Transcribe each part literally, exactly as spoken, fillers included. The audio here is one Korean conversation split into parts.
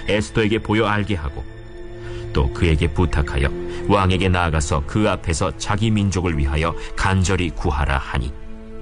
에스더에게 보여 알게 하고 또 그에게 부탁하여 왕에게 나아가서 그 앞에서 자기 민족을 위하여 간절히 구하라 하니,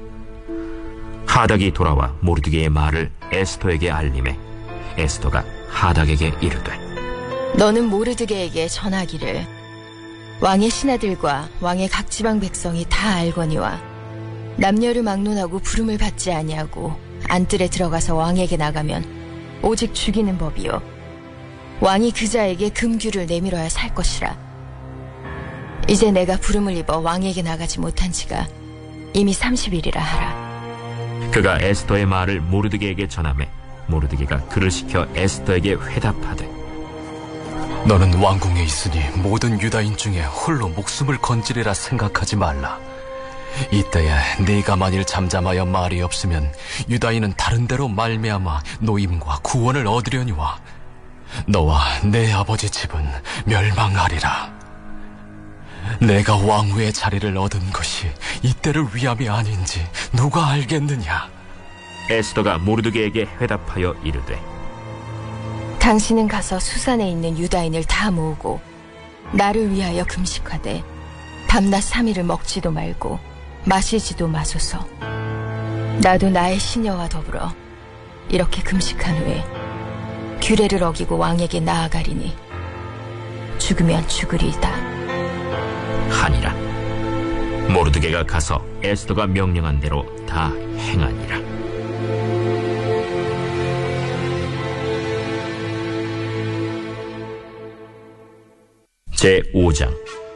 하닥이 돌아와 모르드게의 말을 에스더에게 알림해 에스더가 하닥에게 이르되, 너는 모르드게에게 전하기를 왕의 신하들과 왕의 각 지방 백성이 다 알거니와 남녀를 막론하고 부름을 받지 아니하고 안뜰에 들어가서 왕에게 나가면 오직 죽이는 법이요 왕이 그 자에게 금규를 내밀어야 살 것이라. 이제 내가 부름을 입어 왕에게 나가지 못한 지가 이미 삼십 일이라 하라. 그가 에스더의 말을 모르드게에게 전하매 모르드게가 그를 시켜 에스더에게 회답하되, 너는 왕궁에 있으니 모든 유다인 중에 홀로 목숨을 건지리라 생각하지 말라. 이때에 네가 만일 잠잠하여 말이 없으면 유다인은 다른 데로 말미암아 노임과 구원을 얻으려니와 너와 내 아버지 집은 멸망하리라. 내가 왕후의 자리를 얻은 것이 이때를 위함이 아닌지 누가 알겠느냐. 에스더가 모르드게에게 회답하여 이르되, 당신은 가서 수산에 있는 유다인을 다 모으고 나를 위하여 금식하되 밤낮 삼 일을 먹지도 말고 마시지도 마소서. 나도 나의 시녀와 더불어 이렇게 금식한 후에 규례를 어기고 왕에게 나아가리니 죽으면 죽으리이다 하니라. 모르드게가 가서 에스더가 명령한 대로 다 행하니라. 제오 장.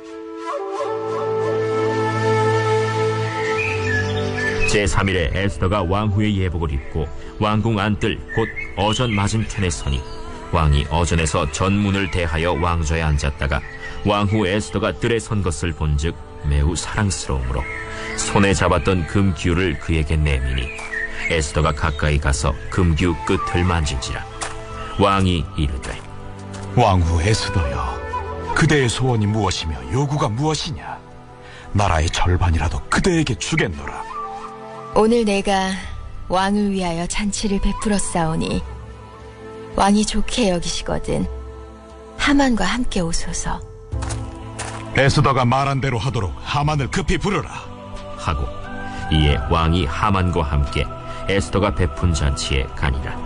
제삼 일에 에스더가 왕후의 예복을 입고 왕궁 안뜰 곧 어전 맞은편에 서니, 왕이 어전에서 전문을 대하여 왕좌에 앉았다가 왕후 에스더가 뜰에 선 것을 본즉 매우 사랑스러우므로 손에 잡았던 금규를 그에게 내미니, 에스더가 가까이 가서 금규 끝을 만진지라. 왕이 이르되, 왕후 에스더여, 그대의 소원이 무엇이며 요구가 무엇이냐? 나라의 절반이라도 그대에게 주겠노라. 오늘 내가 왕을 위하여 잔치를 베풀었사오니 왕이 좋게 여기시거든 하만과 함께 오소서. 에스더가 말한 대로 하도록 하만을 급히 부르라 하고, 이에 왕이 하만과 함께 에스더가 베푼 잔치에 가니라.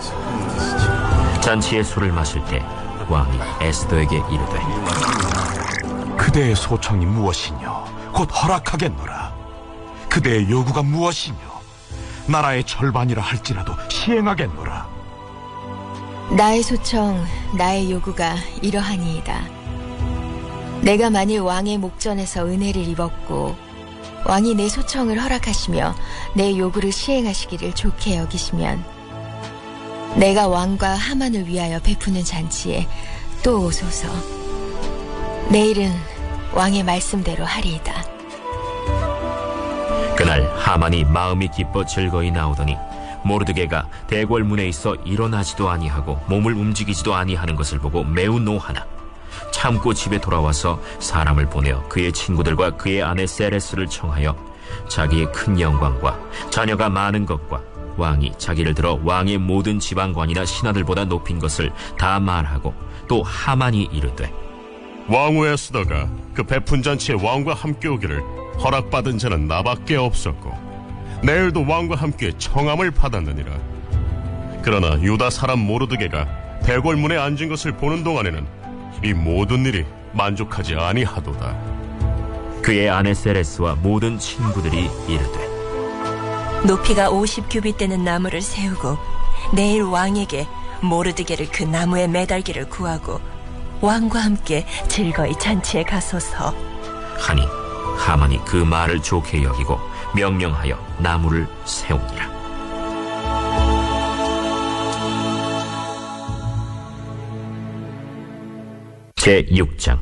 잔치의 술을 마실 때 왕이 에스더에게 이르되, 그대의 소청이 무엇이뇨? 곧 허락하겠노라. 그대의 요구가 무엇이뇨? 나라의 절반이라 할지라도 시행하겠노라. 나의 소청, 나의 요구가 이러하니이다. 내가 만일 왕의 목전에서 은혜를 입었고 왕이 내 소청을 허락하시며 내 요구를 시행하시기를 좋게 여기시면 내가 왕과 하만을 위하여 베푸는 잔치에 또 오소서. 내일은 왕의 말씀대로 하리이다. 그날 하만이 마음이 기뻐 즐거이 나오더니 모르드게가 대궐문에 있어 일어나지도 아니하고 몸을 움직이지도 아니하는 것을 보고 매우 노하나, 참고 집에 돌아와서 사람을 보내어 그의 친구들과 그의 아내 세레스를 청하여 자기의 큰 영광과 자녀가 많은 것과 왕이 자기를 들어 왕의 모든 지방관이나 신하들보다 높인 것을 다 말하고, 또 하만이 이르되, 왕후 에스더가 그 베푼 잔치에 왕과 함께 오기를 허락받은 자는 나밖에 없었고 내일도 왕과 함께 청함을 받았느니라. 그러나 유다 사람 모르드게가 대궐문에 앉은 것을 보는 동안에는 이 모든 일이 만족하지 아니하도다. 그의 아내 세레스와 모든 친구들이 이르되, 높이가 오십 규빗 되는 나무를 세우고 내일 왕에게 모르드게를 그 나무에 매달기를 구하고 왕과 함께 즐거이 잔치에 가소서 하니, 하만이 그 말을 좋게 여기고 명령하여 나무를 세우니라. 제육 장.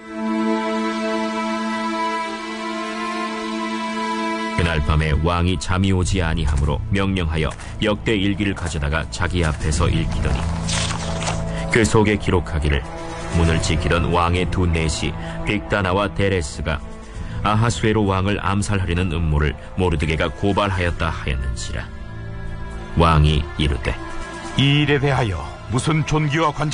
그날 밤에 왕이 잠이 오지 아니하므로 명령하여 역대 일기를 가져다가 자기 앞에서 읽히더니, 그 속에 기록하기를 문을 지키던 왕의 두 넷이 빅다나와 데레스가 아하수에로 왕을 암살하려는 음모를 모르드게가 고발하였다 하였는지라. 왕이 이르되, 이 일에 대하여 무슨 존귀와 관계